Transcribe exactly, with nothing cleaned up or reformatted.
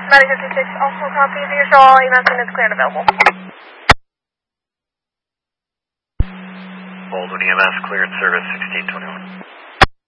Medic fifty-six, also copy the usual, E M S units cleared available. Baldwin E M S cleared service sixteen twenty-one.